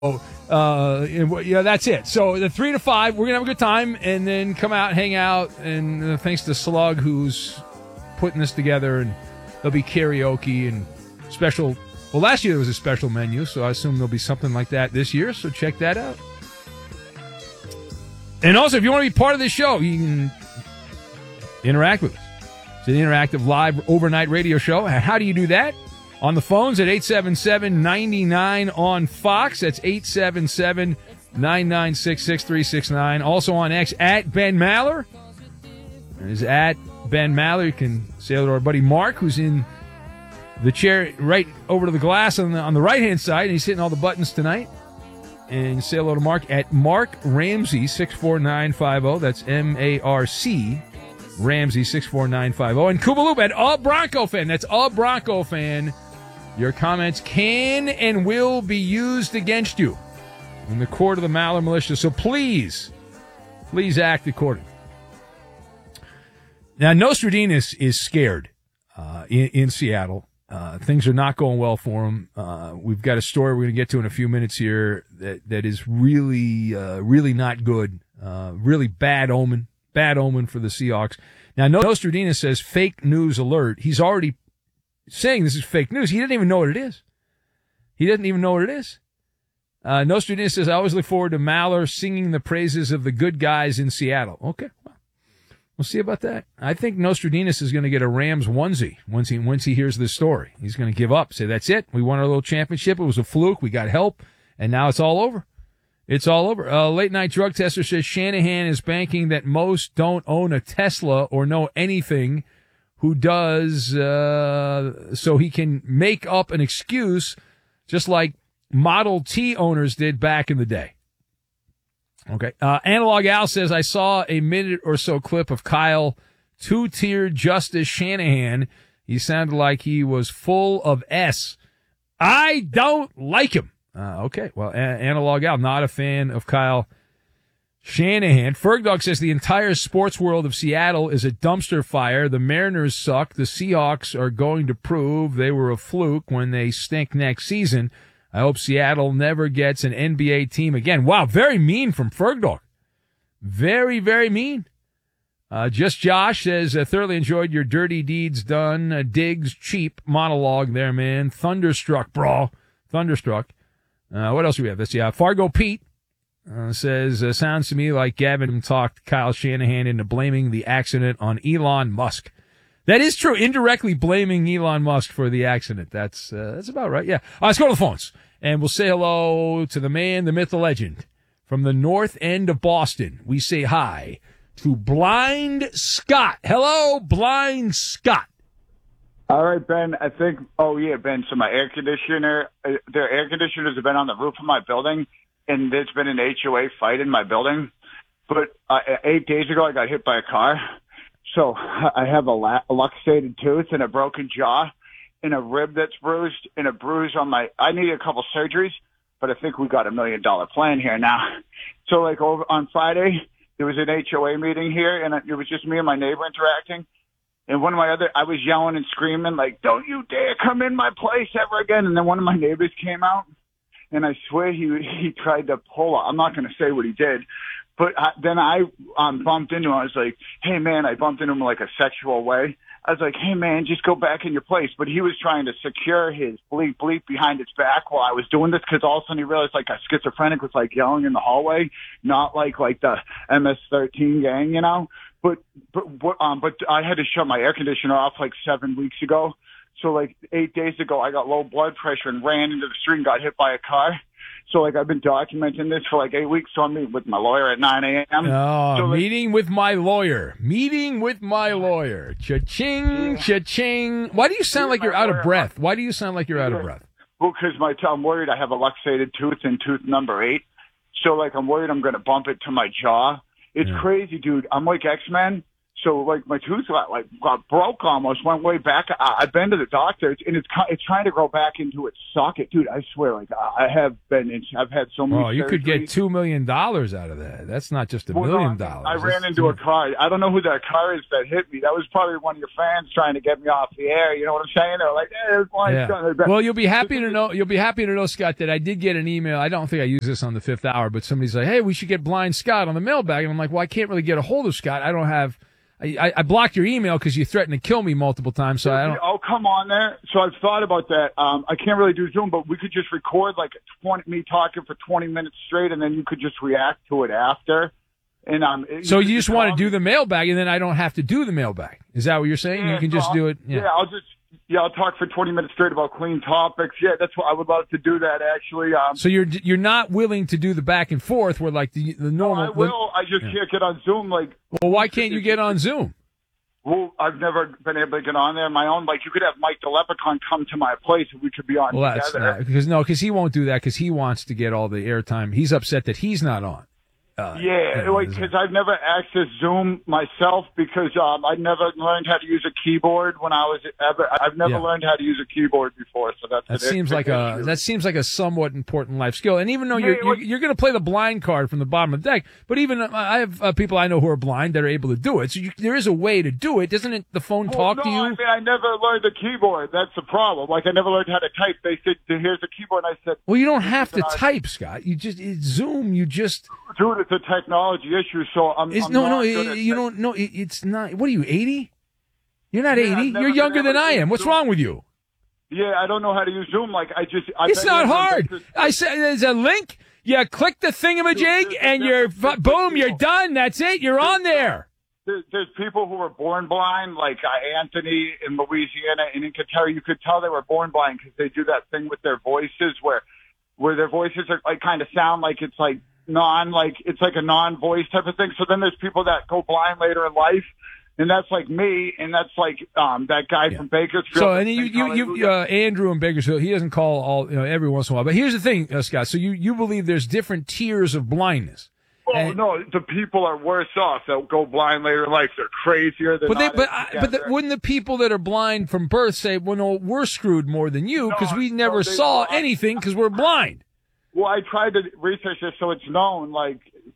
That's it. So the 3 to 5, we're gonna have a good time, and then come out, hang out, and thanks to Slug who's putting this together, and there'll be karaoke and special. Well, last year there was a special menu, so I assume there'll be something like that this year. So check that out. And also, if you want to be part of this show, you can interact with us. It's an interactive live overnight radio show. How do you do that? On the phones at 877-99 on Fox. That's 877-996-6369. Also on X at Ben Maller. Is at Ben Maller. You can say hello to our buddy Mark, who's in the chair right over to the glass on the right-hand side, and he's hitting all the buttons tonight. And say hello to Mark at Mark Ramsey 64950. That's M-A-R-C Ramsey 64950. And Koopaloop at A Bronco Fan. That's A Bronco Fan. Your comments can and will be used against you in the court of the Maller Militia. So please act accordingly. Now, Nostradamus is scared in Seattle. Things are not going well for him. We've got a story we're going to get to in a few minutes here that is really not good. Really bad omen for the Seahawks. Now, Nostradamus says fake news alert. He's already saying this is fake news. He doesn't even know what it is. Nostradamus says, I always look forward to Maller singing the praises of the good guys in Seattle. Okay, well, we'll see about that. I think Nostradamus is going to get a Rams onesie once he hears this story. He's going to give up, say, that's it. We won our little championship. It was a fluke. We got help, and now it's all over. It's all over. Late night drug tester says Shanahan is banking that most don't own a Tesla or know anything who does, so he can make up an excuse just like Model T owners did back in the day. Okay. Analog Al says, I saw a minute or so clip of Kyle two-tier Justice Shanahan. He sounded like he was full of S. I don't like him. Okay. Well, Analog Al, not a fan of Kyle Shanahan. Fergdog says the entire sports world of Seattle is a dumpster fire. The Mariners suck. The Seahawks are going to prove they were a fluke when they stink next season. I hope Seattle never gets an NBA team again. Wow, very mean from Fergdog. Very, very mean. Just Josh says, thoroughly enjoyed your dirty deeds done. Diggs cheap monologue there, man. Thunderstruck, bro. Thunderstruck. What else do we have? Let's see. Fargo Pete. Says, sounds to me like Gavin talked Kyle Shanahan into blaming the accident on Elon Musk. That is true. Indirectly blaming Elon Musk for the accident. That's about right. Yeah. Let's go to the phones, and we'll say hello to the man, the myth, the legend. From the north end of Boston, we say hi to Blind Scott. Hello, Blind Scott. All right, Ben, Ben, so my air conditioners have been on the roof of my building, and there's been an HOA fight in my building. But 8 days ago, I got hit by a car. So I have a luxated tooth and a broken jaw and a rib that's bruised and a bruise on I need a couple surgeries, but I think we got $1 million plan here now. So over on Friday, there was an HOA meeting here, and it was just me and my neighbor interacting. And I was yelling and screaming, don't you dare come in my place ever again. And then one of my neighbors came out, and I swear he tried to pull up. I'm not going to say what he did. But then I bumped into him. I was like, hey, man, I bumped into him in a sexual way. I was like, hey, man, just go back in your place. But he was trying to secure his bleep behind his back while I was doing this, because all of a sudden he realized a schizophrenic was yelling in the hallway, not like the MS-13 gang, you know. But I had to shut my air conditioner off 7 weeks ago. So 8 days ago, I got low blood pressure and ran into the street and got hit by a car. So I've been documenting this for 8 weeks. So I'm meeting with my lawyer at 9 a.m. Oh, so, meeting with my lawyer. Cha-ching, cha-ching. Why do you sound like you're out of breath? Well, because I'm worried I have a luxated tooth in tooth number 8. So I'm worried I'm going to bump it to my jaw. It's crazy, dude. I'm like X-Men. So like my tooth got broke almost, went way back. I've been to the doctor and it's trying to grow back into its socket, dude. I swear, like I've had so many. Oh, you surgeries. could get $2 million out of that. That's not just $1 million. I ran into a car. I don't know who that car is that hit me. That was probably one of your fans trying to get me off the air. You know what I'm saying? They're like, there's one. Yeah. Well, you'll be happy to know, Scott, that I did get an email. I don't think I use this on the Fifth Hour, but somebody's like, hey, we should get Blind Scott on the mailbag. And I'm like, well, I can't really get a hold of Scott. I don't have. I blocked your email because you threatened to kill me multiple times. So I don't. Oh, come on there. So I've thought about that. I can't really do Zoom, but we could just record like me talking for 20 minutes straight, and then you could just react to it after. And so you just want to do the mailbag, and then I don't have to do the mailbag. Is that what you're saying? Yeah, you can just do it. Yeah, I'll talk for 20 minutes straight about clean topics. Yeah, that's what I would love to do that actually. So you're not willing to do the back and forth where like the normal. No, I will. I just can't get on Zoom. Like, well, why can't you get on Zoom? Well, I've never been able to get on there on my own. Like, you could have Mike the Leprechaun come to my place and we could be on together. Because he won't do that because he wants to get all the airtime. He's upset that he's not on. Because I've never accessed Zoom myself because I never learned how to use a keyboard when I was I've never learned how to use a keyboard before, so that seems like a somewhat important life skill. And even though you're going to play the blind card from the bottom of the deck, but even I have people I know who are blind that are able to do it. So there is a way to do it, doesn't it? The phone talk to you. I mean, I never learned the keyboard. That's the problem. Like I never learned how to type. They said, "Here's the keyboard." And I said, "Well, you don't have to type, Scott. It's Zoom. You just." Dude, it's a technology issue, so it's not. What are you, 80? You're not 80. You're younger than I am. What's wrong with you? Yeah, I don't know how to use Zoom. Like, it's not hard. I said there's a link. You click the thingamajig, and boom, you're done. That's it. You're on there. There's people who were born blind, like Anthony in Louisiana, and in Qatar. You could tell they were born blind because they do that thing with their voices where their voices are like kind of sound like it's like it's like a non-voice type of thing. So then there's people that go blind later in life, and that's like me, and that's like that guy from Bakersfield. So and you Andrew in Bakersfield, he doesn't call every once in a while. But here's the thing, Scott. So you believe there's different tiers of blindness. Oh no, the people are worse off that go blind later in life. They're crazier. But wouldn't the people that are blind from birth say, well, no, we're screwed more than you because we never saw anything because we're blind? Well, I tried to research this so it's known, or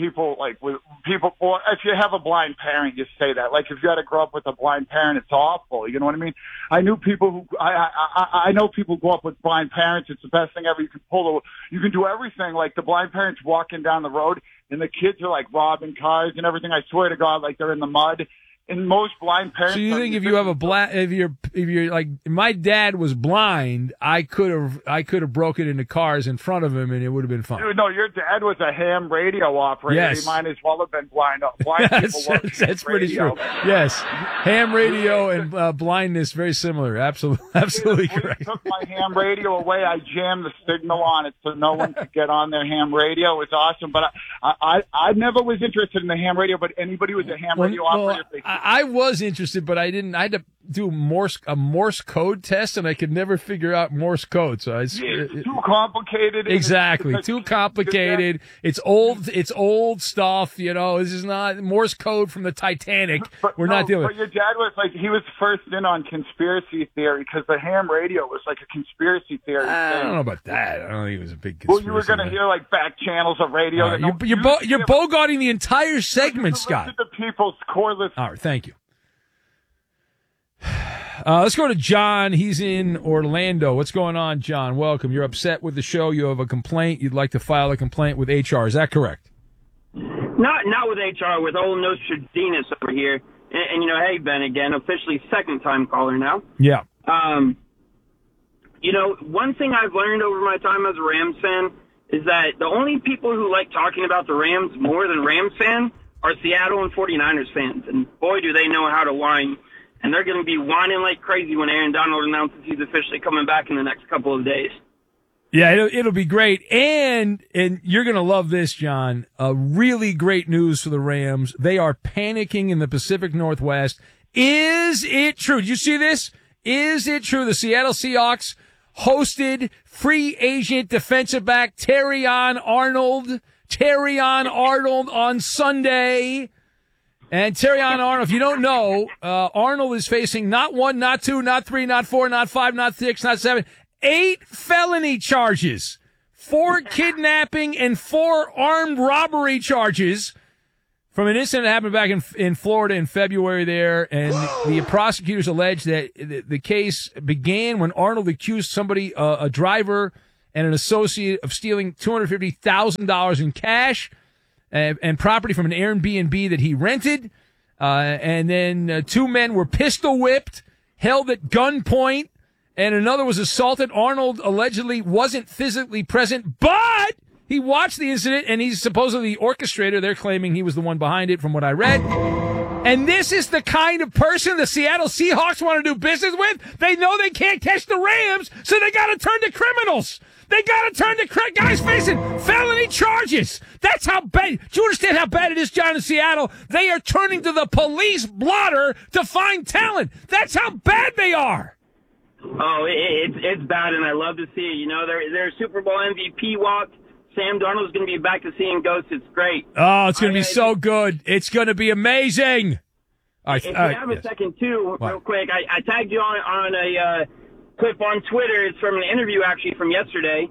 if you have a blind parent, you say that. Like, if you had to grow up with a blind parent, it's awful. You know what I mean? I know people who grow up with blind parents. It's the best thing ever. You can do everything. Like, the blind parents walking down the road, and the kids are, like, robbing cars and everything. I swear to God, like, they're in the mud. And most blind parents. So you think if you have if you're like my dad was blind, I could have broken into cars in front of him and it would have been fun. Dude, no, your dad was a ham radio operator. Yes. He might as well have been blind. That's pretty true. Yes, ham radio and blindness very similar. Absolutely correct. I took my ham radio away. I jammed the signal on it so no one could get on their ham radio. It was awesome. But I never was interested in the ham radio. But anybody who was a ham radio operator. I was interested, but I didn't. I had to do a Morse code test, and I could never figure out Morse code. So it's too complicated. Exactly, too complicated. It's old stuff. This is not Morse code from the Titanic. We're not dealing. But your dad was like he was first in on conspiracy theory because the ham radio was like a conspiracy theory. I don't know about that. I don't think it was a big conspiracy. Well, you were going to hear like back channels of radio. You're bogarting the entire segment, Scott. Listen to people's core list. All right, thank you. Let's go to John. He's in Orlando. What's going on, John? Welcome. You're upset with the show. You have a complaint. You'd like to file a complaint with HR. Is that correct? Not with HR, with old Nostradamus over here. And hey, Ben, again, officially second-time caller now. Yeah. One thing I've learned over my time as a Rams fan is that the only people who like talking about the Rams more than Rams fans are Seattle and 49ers fans. And boy, do they know how to whine. And they're going to be whining like crazy when Aaron Donald announces he's officially coming back in the next couple of days. Yeah, it'll be great. And you're going to love this, John. Really great news for the Rams. They are panicking in the Pacific Northwest. Is it true? Did you see this? Is it true the Seattle Seahawks hosted free agent defensive back Terrion Arnold on Sunday? And Terrion Arnold, if you don't know, Arnold is facing not 1, not 2, not 3, not 4, not 5, not 6, not 7, 8 felony charges, 4 kidnapping and 4 armed robbery charges from an incident that happened back in Florida in February there. And the prosecutors allege that the case began when Arnold accused somebody, a driver and an associate, of stealing $250,000 in cash and property from an Airbnb that he rented. And then 2 men were pistol whipped, held at gunpoint, and another was assaulted. Arnold allegedly wasn't physically present, but he watched the incident, and he's supposedly the orchestrator. They're claiming he was the one behind it from what I read. And this is the kind of person the Seattle Seahawks want to do business with. They know they can't catch the Rams, so they got to turn to criminals. They got to turn to guys facing felony charges. That's how bad. Do you understand how bad it is, John, in Seattle? They are turning to the police blotter to find talent. That's how bad they are. Oh, it's bad, and I love to see it. You know, their Super Bowl MVP walked. Sam Darnold's going to be back to seeing ghosts. It's great. Oh, it's going to be so good. It's going to be amazing. If you have a second, too, real quick, I tagged you on a clip on Twitter. It's from an interview, actually, from yesterday,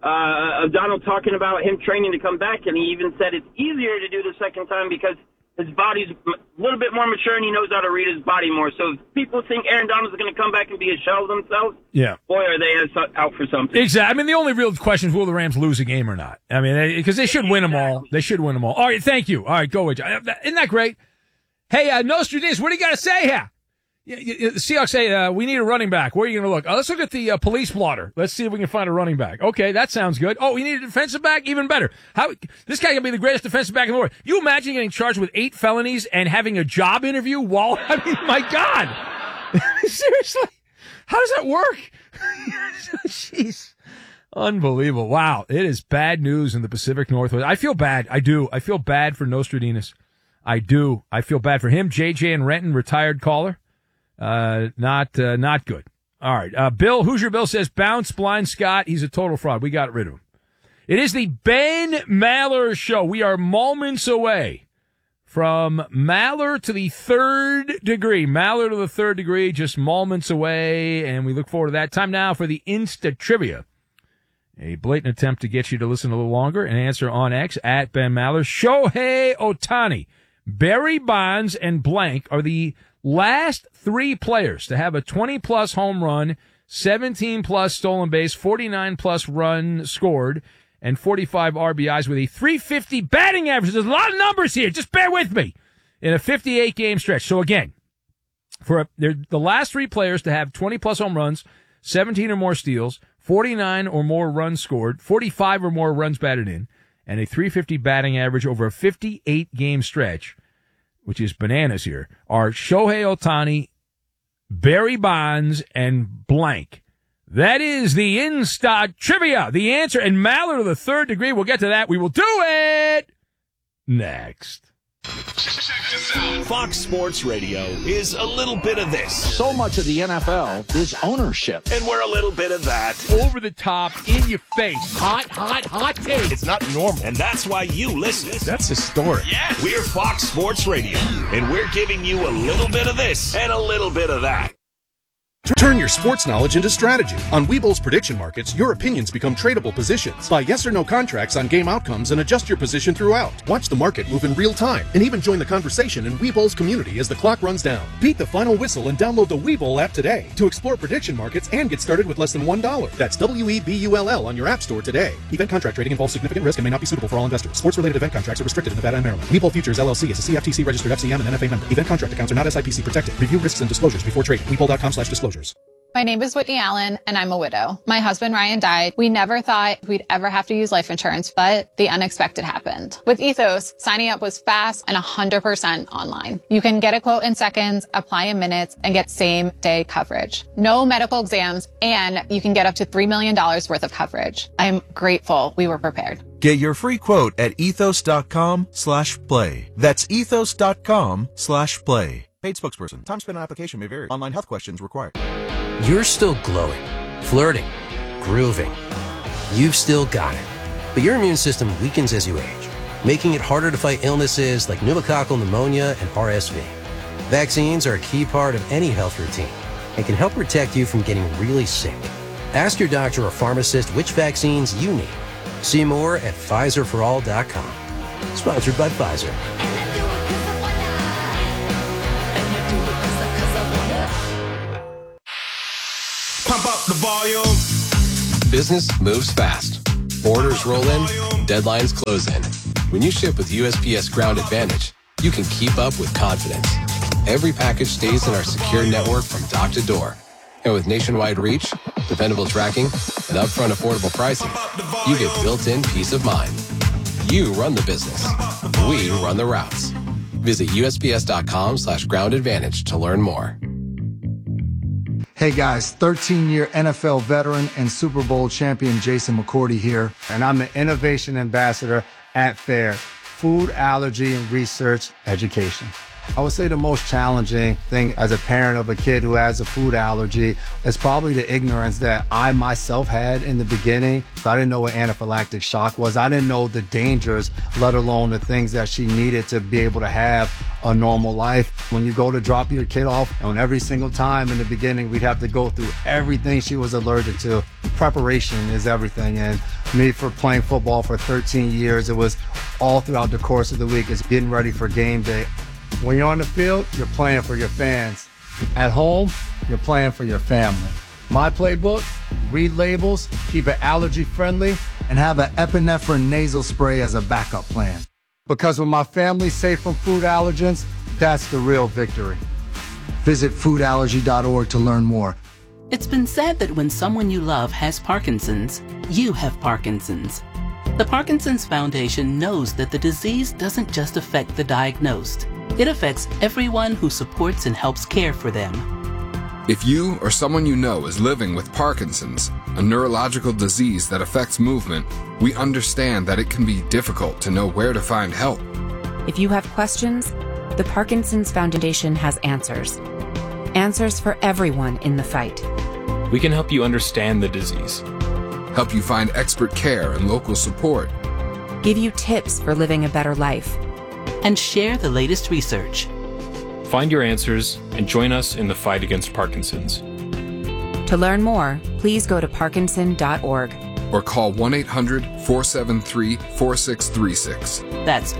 of Donald talking about him training to come back, and he even said it's easier to do the second time because his body's a little bit more mature and he knows how to read his body more. So if people think Aaron Donald's going to come back and be a shell of themselves, boy, are they out for something. Exactly. I mean, the only real question is, will the Rams lose a game or not? I mean, because they should win them all. They should win them all. All right, thank you. All right, go away. Isn't that great? Hey, Nostradamus, what do you got to say here? The Seahawks say, we need a running back. Where are you going to look? Let's look at the police blotter. Let's see if we can find a running back. Okay, that sounds good. Oh, we need a defensive back? Even better. This guy can be the greatest defensive back in the world. You imagine getting charged with 8 felonies and having a job interview while, I mean, my God. Seriously? How does that work? Jeez. Unbelievable. Wow. It is bad news in the Pacific Northwest. I feel bad. I do. I feel bad for Nostradamus. I do. I feel bad for him. JJ in Renton, retired caller. Not good. All right. Bill, Hoosier Bill says, bounce Blind Scott. He's a total fraud. We got rid of him. It is the Ben Maller Show. We are moments away from Maller to the 3rd degree. Maller to the 3rd degree, just moments away. And we look forward to that. Time now for the Insta Trivia. A blatant attempt to get you to listen a little longer and answer on X at Ben Maller. Shohei Ohtani, Barry Bonds, and blank are the last 3 players to have a 20-plus home run, 17-plus stolen base, 49-plus run scored, and 45 RBIs with a .350 batting average. There's a lot of numbers here. Just bear with me. In a 58-game stretch. So again, they're the last 3 players to have 20-plus home runs, 17 or more steals, 49 or more runs scored, 45 or more runs batted in, and a .350 batting average over a 58-game stretch, which is bananas here, are Shohei Ohtani, Barry Bonds, and blank. That is the Insta Trivia. The answer, and Maller to the 3rd degree. We'll get to that. We will do it next. Fox Sports Radio is a little bit of this. So much of the NFL is ownership. And we're a little bit of that. Over the top, in your face. Hot take. It's not normal. And that's why you listen. That's historic. Yeah. We're Fox Sports Radio. And we're giving you a little bit of this and a little bit of that. Turn your sports knowledge into strategy. On Webull's prediction markets, your opinions become tradable positions. Buy yes or no contracts on game outcomes and adjust your position throughout. Watch the market move in real time and even join the conversation in Webull's community as the clock runs down. Beat the final whistle and download the Webull app today to explore prediction markets and get started with less than $1. That's WEBULL on your app store today. Event contract trading involves significant risk and may not be suitable for all investors. Sports-related event contracts are restricted in Nevada and Maryland. Webull Futures LLC is a CFTC registered FCM and NFA member. Event contract accounts are not SIPC protected. Review risks and disclosures before trading. Webull.com/disclosures. My name is Whitney Allen, and I'm a widow. My husband, Ryan, died. We never thought we'd ever have to use life insurance, but the unexpected happened. With Ethos, signing up was fast and 100% online. You can get a quote in seconds, apply in minutes, and get same-day coverage. No medical exams, and you can get up to $3 million worth of coverage. I'm grateful we were prepared. Get your free quote at ethos.com/play. That's ethos.com/play. Paid spokesperson. Time spent on application may vary. Online health questions required. You're still glowing, flirting, grooving. You've still got it. But your immune system weakens as you age. making it harder to fight illnesses like pneumococcal pneumonia and RSV. Vaccines are a key part of any health routine and can help protect you from getting really sick. Ask your doctor or pharmacist which vaccines you need. See more at PfizerForAll.com. Sponsored by Pfizer. Pump up the volume. Business moves fast. Orders roll in, deadlines close in. When you ship with USPS Ground Advantage, you can keep up with confidence. Every package stays in our secure network from dock to door. And with nationwide reach, dependable tracking, and upfront affordable pricing, you get built-in peace of mind. You run the business. We run the routes. Visit USPS.com/Ground Advantage to learn more. Hey guys, 13-year NFL veteran and Super Bowl champion Jason McCourty here, and I'm the Innovation Ambassador at FAIR, Food Allergy and Research Education. I would say the most challenging thing as a parent of a kid who has a food allergy is probably the ignorance that I myself had in the beginning. I didn't know what anaphylactic shock was. I didn't know the dangers, let alone the things that she needed to be able to have a normal life. When you go to drop your kid off, and every single time in the beginning, we'd have to go through everything she was allergic to. Preparation is everything. And me, for playing football for 13 years, it was all throughout the course of the week. It's getting ready for game day. When you're on the field, you're playing for your fans. At home, you're playing for your family. My playbook: read labels, keep it allergy friendly, and have an epinephrine nasal spray as a backup plan. Because when my family's safe from food allergens, that's the real victory. Visit foodallergy.org to learn more. It's been said that when someone you love has Parkinson's, you have Parkinson's. The Parkinson's Foundation knows that the disease doesn't just affect the diagnosed. It affects everyone who supports and helps care for them. If you or someone you know is living with Parkinson's, a neurological disease that affects movement, we understand that it can be difficult to know where to find help. If you have questions, the Parkinson's Foundation has answers. Answers for everyone in the fight. We can help you understand the disease. Help you find expert care and local support. Give you tips for living a better life. And share the latest research. Find your answers and join us in the fight against Parkinson's. To learn more, please go to parkinson.org. Or call 1-800-473-4636. That's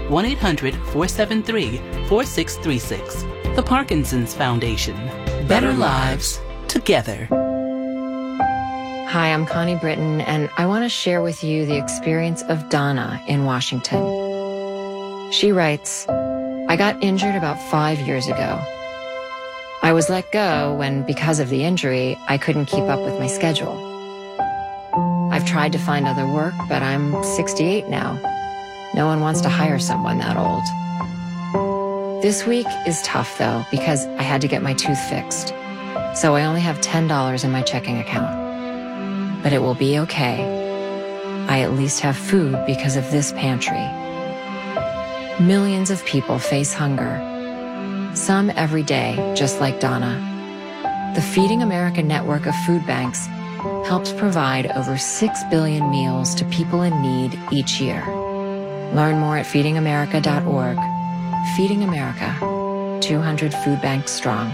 1-800-473-4636. The Parkinson's Foundation. Better lives together. Hi, I'm Connie Britton, and I want to share with you the experience of Donna in Washington. She writes, I got injured about 5 years ago. I was let go when, because of the injury, I couldn't keep up with my schedule. I've tried to find other work, but I'm 68 now. No one wants to hire someone that old. This week is tough, though, because I had to get my tooth fixed. So I only have $10 in my checking account. But it will be okay. I at least have food because of this pantry. Millions of people face hunger. Some every day, just like Donna. The Feeding America network of food banks helps provide over 6 billion meals to people in need each year. Learn more at feedingamerica.org. Feeding America, 200 food banks strong.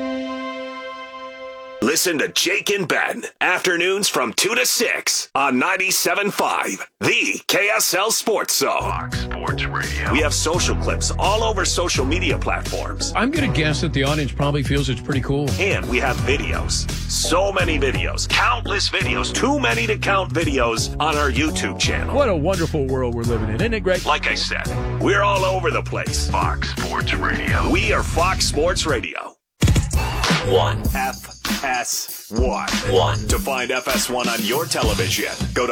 Listen to Jake and Ben, afternoons from 2 to 6 on 97.5, the KSL Sports Zone. Fox Sports Radio. We have social clips all over social media platforms. I'm going to guess that the audience probably feels it's pretty cool. And we have videos. So many videos. Countless videos. Too many to count videos on our YouTube channel. What a wonderful world we're living in. Isn't it great? Like I said, we're all over the place. Fox Sports Radio. We are Fox Sports Radio. 1. FS1. To find FS1 on your television, go to